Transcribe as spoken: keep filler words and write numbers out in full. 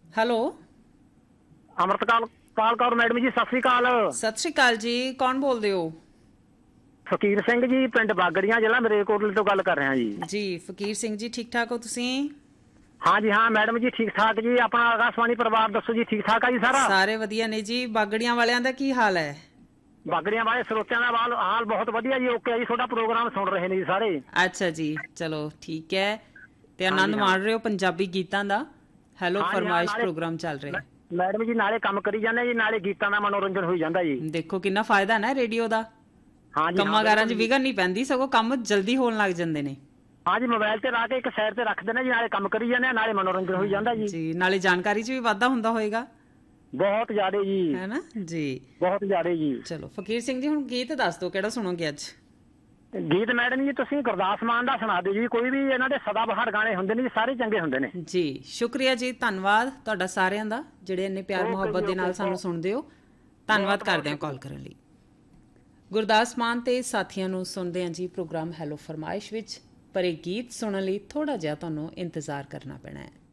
Hello. ਅਮਰਤਕਾਲ ਕਾਲ Kaur madam ਜੀ, ਸਤਿ ਸ੍ਰੀ ਅਕਾਲ। ਸਤਿ ਸ਼੍ਰੀ ਅਕਾਲ ਜੀ, ਕੌਣ ਬੋਲਦੇ ਹੋ? ਫਕੀਰ ਸਿੰਘ ਜੀ, ਪਿੰਡ ਬਾਗੜੀਆਂ, ਜ਼ਿਲ੍ਹਾ ਮਲੇਰਕੋਟਲੇ ਤੋਂ ਗੱਲ ਕਰ ਰਿਹਾ ਜੀ। ਜੀ ਫਕੀਰ ਸਿੰਘ ਜੀ, ਠੀਕ ਠਾਕ ਹੋ ਤੁਸੀਂ? ਹਾਂਜੀ ਹਾਂ ਮੈਡਮ ਜੀ, ਠੀਕ ਠਾਕ ਜੀ। ਆਪਣਾ ਆਕਾਸ਼ਵਾਣੀ ਪਰਿਵਾਰ ਦੱਸੋ ਜੀ, ਠੀਕ ਠਾਕ ਆ ਜੀ ਸਾਰਾ? ਸਾਰੇ ਵਧੀਆ ਨੇ ਜੀ। ਬਾਗੜੀਆਂ ਵਾਲਿਆਂ ਦਾ ਕੀ ਹਾਲ ਹੈ? ਬਾਗੜੀਆਂ ਵਾਲੇ ਸਰੋਤਿਆਂ ਦਾ ਹਾਲ ਹਾਲ ਬਹੁਤ ਵਧੀਆ ਜੀ, ਓਕੇ ਜੀ। ਤੁਹਾਡਾ ਪ੍ਰੋਗਰਾਮ ਸੁਣ ਰਹੇ ਨੇ ਜੀ ਸਾਰੇ। ਅੱਛਾ ਜੀ, ਚਲੋ ਠੀਕ ਹੈ। ਤੇ ਆਨੰਦ ਹਾਂਜੀ ਹਾਂ, ਮਾਣ ਰਹੇ ਹੋ ਪੰਜਾਬੀ ਗੀਤਾਂ ਦਾ? ਹੈਲੋ ਹਾਂਜੀ ਹਾਂ। ਫਰਮਾਇਸ਼ ਨਾਲੇ ਪ੍ਰੋਗਰਾਮ ਚੱਲ ਰਿਹਾ। ਮੈਡਮ ਜੀ ਨਾਲੇ ਕੰਮ ਕਰੀ ਜਾਂਦੇ ਜੀ, ਨਾਲੇ ਗੀਤਾਂ ਦਾ ਮਨੋਰੰਜਨ ਹੋਈ ਜਾਂਦਾ ਜੀ। ਦੇਖੋ ਕਿੰਨਾ ਫਾਇਦਾ ਨਾ ਰੇਡੀਓ ਦਾ। ਹਾਂਜੀ ਹਾਂ ਕੰਮਾਂ ਕਾਰਾਂ 'ਚ ਬਿਲਕੁਲ ਜੀ। ਵਿਘਨ ਨਹੀਂ ਪੈਂਦੀ, ਸਗੋਂ ਕੰਮ ਜਲਦੀ ਹੋਣ ਲੱਗ ਜਾਂਦੇ ਨੇ। ਹਾਂਜੀ, ਮੋਬਾਈਲ ਤੇ ਲਾ ਕੇ ਇੱਕ ਸਾਈਡ ਤੇ ਰੱਖ ਦਿੰਦੇ ਜੀ, ਨਾਲੇ ਕੰਮ ਕਰੀ ਜਾਂਦੇ, ਨਾਲੇ ਮਨੋਰੰਜਨ ਹੋਈ ਜਾਂਦਾ ਜੀ। ਜੀ ਨਾਲੇ ਜਾਣਕਾਰੀ 'ਚ ਵੀ ਵਾਧਾ ਹੁੰਦਾ ਹੋਏਗਾ, ਬਹੁਤ ਜ਼ਿਆਦਾ ਜੀ, ਹੈ ਨਾ ਜੀ। ਬਹੁਤ ਜ਼ਿਆਦਾ ਜੀ। ਚਲੋ ਫਕੀਰ ਸਿੰਘ ਜੀ, ਹੁਣ ਗੀਤ ਦੱਸ ਦਿਓ ਕਿਹੜਾ ਸੁਣੋਗੇ ਅੱਜ? ਗੀਤ ਮੈਡਮ ਜੀ ਤੁਸੀਂ ਗੁਰਦਾਸ ਮਾਨ ਦਾ ਸੁਣਾ ਦਿਓ ਜੀ। ਕੋਈ ਵੀ ਇਹਨਾਂ ਦੇ ਸਦਾ ਬਹਾਰ ਗਾਣੇ ਹੁੰਦੇ ਨੇ ਜੀ, ਸਾਰੇ ਚੰਗੇ ਹੁੰਦੇ ਨੇ। ਜੀ ਸ਼ੁਕਰੀਆ ਜੀ, ਧੰਨਵਾਦ ਤੁਹਾਡਾ ਸਾਰਿਆਂ ਦਾ, ਜਿਹੜੇ ਇੰਨੇ ਪਿਆਰ ਓਕੇ ਮੁਹੱਬਤ ਜੀ ਦੇ ਓਕੇ, ਨਾਲ ਸਾਨੂੰ ਬਹੁਤ ਸੁਣਦੇ ਹੋ। ਧੰਨਵਾਦ ਬਹੁਤ ਬਹੁਤ ਕਰਦੇ ਹਾਂ ਸ਼ੁਕਰੀਆ। ਕਾਲ ਕਰਨ ਲਈ। ਗੁਰਦਾਸ ਮਾਨ ਤੇ ਸਾਥੀਆਂ ਨੂੰ ਸੁਣਦੇ ਹਾਂ ਜੀ ਪ੍ਰੋਗਰਾਮ ਹੈਲੋ ਫਰਮਾਇਸ਼ ਵਿੱਚ। ਪਰ ਇਹ ਗੀਤ ਸੁਣਨ ਲਈ ਥੋੜ੍ਹਾ ਜਿਹਾ ਤੁਹਾਨੂੰ ਇੰਤਜ਼ਾਰ ਕਰਨਾ ਪੈਣਾ ਹੈ।